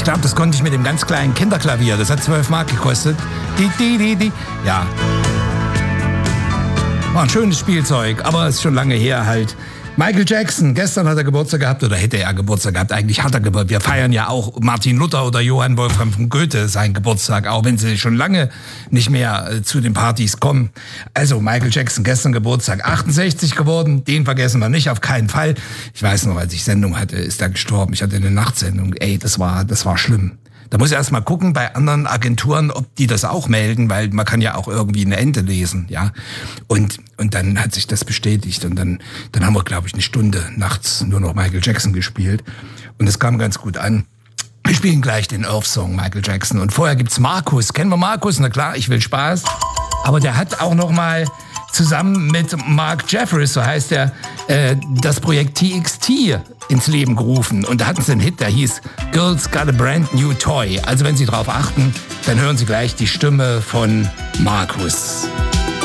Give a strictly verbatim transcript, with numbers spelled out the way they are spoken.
glaube, das konnte ich mit dem ganz kleinen Kinderklavier. Das hat zwölf Mark gekostet. Die, die, die, die. Ja. War ein schönes Spielzeug, aber ist schon lange her halt. Michael Jackson, gestern hat er Geburtstag gehabt, oder hätte er Geburtstag gehabt, eigentlich hat er Geburtstag. Wir feiern ja auch Martin Luther oder Johann Wolfgang von Goethe seinen Geburtstag, auch wenn sie schon lange nicht mehr äh, zu den Partys kommen. Also Michael Jackson, gestern Geburtstag, achtundsechzig geworden, den vergessen wir nicht, auf keinen Fall. Ich weiß noch, als ich Sendung hatte, ist er gestorben. Ich hatte eine Nachtsendung, ey, das war, das war schlimm. Da muss ich erst mal gucken bei anderen Agenturen, ob die das auch melden, weil man kann ja auch irgendwie eine Ente lesen, ja. Und und dann hat sich das bestätigt und dann dann haben wir, glaube ich, eine Stunde nachts nur noch Michael Jackson gespielt und es kam ganz gut an. Wir spielen gleich den Earth-Song Michael Jackson und vorher gibt's Markus. Kennen wir Markus? Na klar, ich will Spaß. Aber der hat auch noch mal zusammen mit Mark Jeffries, so heißt er, äh, das Projekt T X T ins Leben gerufen. Und da hatten sie einen Hit, der hieß Girls Got a Brand New Toy. Also wenn Sie drauf achten, dann hören Sie gleich die Stimme von Markus.